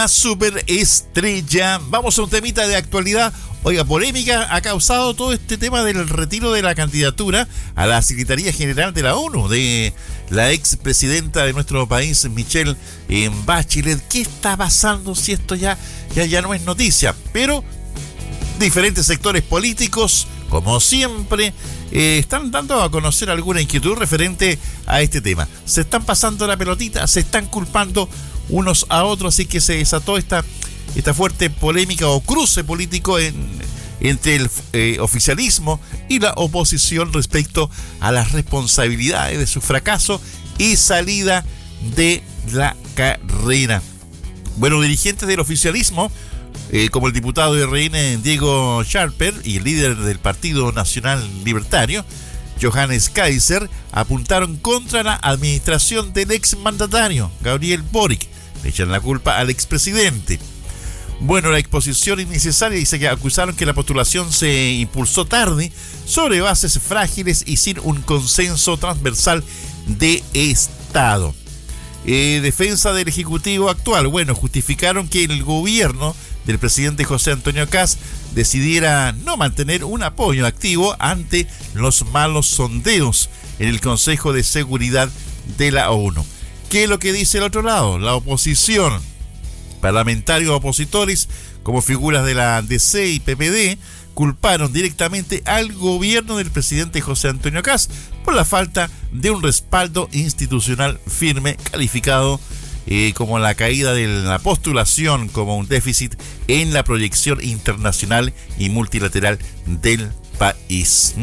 Superestrella. Vamos a un temita de actualidad. Oiga, polémica ha causado todo este tema del retiro de la candidatura a la Secretaría General de la ONU de la expresidenta de nuestro país, Michelle Bachelet. ¿Qué está pasando si esto ya no es noticia? Pero diferentes sectores políticos, como siempre, están dando a conocer alguna inquietud referente a este tema. Se están pasando la pelotita, se están culpando unos a otros, así que se desató esta fuerte polémica o cruce político entre el oficialismo y la oposición respecto a las responsabilidades de su fracaso y salida de la carrera. Bueno, dirigentes del oficialismo, como el diputado de RN Diego Scharper y el líder del Partido Nacional Libertario, Johannes Kaiser, apuntaron contra la administración del exmandatario Gabriel Boric. Le echan la culpa al expresidente. Bueno, la exposición innecesaria dice que acusaron que la postulación se impulsó tarde, sobre bases frágiles y sin un consenso transversal de Estado. Defensa del Ejecutivo actual. Bueno, justificaron que el gobierno del presidente José Antonio Kast decidiera no mantener un apoyo activo ante los malos sondeos en el Consejo de Seguridad de la ONU. ¿Qué es lo que dice el otro lado? La oposición, parlamentarios opositores como figuras de la DC y PPD, culparon directamente al gobierno del presidente José Antonio Kast por la falta de un respaldo institucional firme, calificado como la caída de la postulación como un déficit en la proyección internacional y multilateral del país.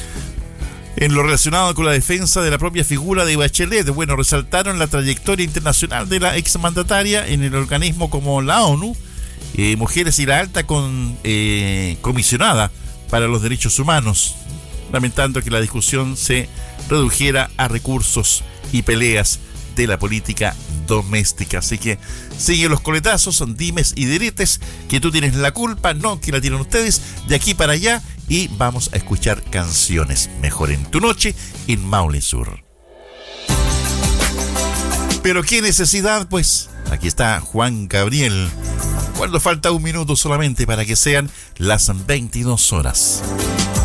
En lo relacionado con la defensa de la propia figura de Bachelet, bueno, resaltaron la trayectoria internacional de la exmandataria en el organismo como la ONU, Mujeres y la alta comisionada para los derechos humanos, lamentando que la discusión se redujera a recursos y peleas de la política doméstica. Así que siguen los coletazos, son dimes y diretes, que tú tienes la culpa, no, que la tienen ustedes, de aquí para allá, y vamos a escuchar canciones. Mejor en tu noche en Maule Sur. Pero qué necesidad, pues aquí está Juan Gabriel, cuando falta un minuto solamente para que sean las 22 horas.